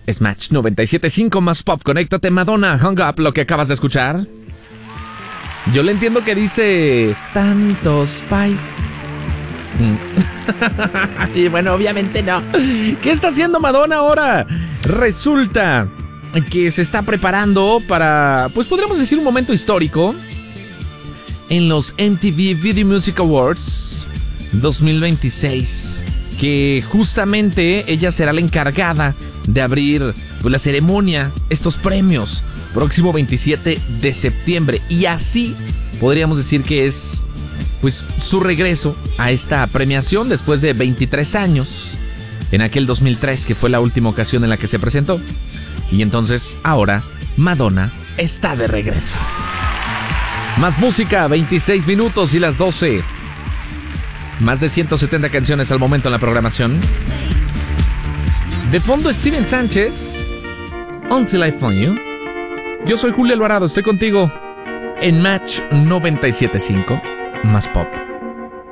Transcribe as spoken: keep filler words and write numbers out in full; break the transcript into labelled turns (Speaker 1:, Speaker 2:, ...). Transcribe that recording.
Speaker 1: Es Match noventa y siete punto cinco más pop. Conéctate, Madonna, Hung Up, lo que acabas de escuchar. Yo le entiendo que dice tantos pais. Y bueno, obviamente no. ¿Qué está haciendo Madonna ahora? Resulta que se está preparando para, pues podríamos decir, un momento histórico en los M T V Video Music Awards dos mil veintiséis, que justamente ella será la encargada de abrir, pues, la ceremonia, estos premios, próximo veintisiete de septiembre. Y así podríamos decir que es, pues, su regreso a esta premiación después de veintitrés años, en aquel dos mil tres, que fue la última ocasión en la que se presentó. Y entonces ahora Madonna está de regreso. Más música, veintiséis minutos y las doce. Más de ciento setenta canciones al momento en la programación. De fondo, Steven Sánchez, Until I Find You. Yo soy Julio Alvarado, estoy contigo en Match noventa y siete punto cinco, más pop.